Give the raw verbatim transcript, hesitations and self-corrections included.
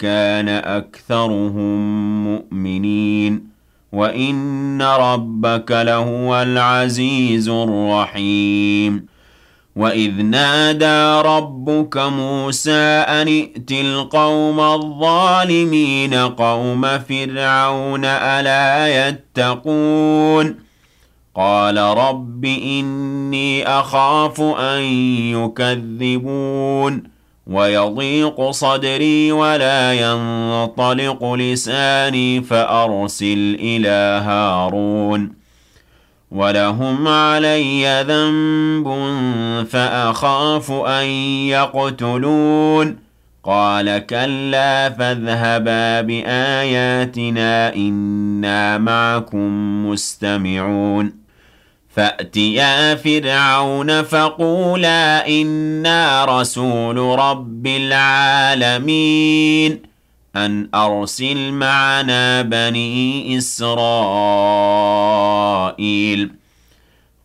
كان أكثرهم مؤمنين وإن ربك لهو العزيز الرحيم وإذ نادى ربك موسى أن ائت القوم الظالمين قوم فرعون ألا يتقون قال رب إني أخاف أن يكذبون ويضيق صدري ولا ينطلق لساني فأرسل إلى هارون ولهم علي ذنب فأخاف أن يقتلون قال كلا فاذهبا بآياتنا إنا معكم مستمعون فأتيا فرعون فقولا إنا رسول رب العالمين أن أرسل معنا بني إسرائيل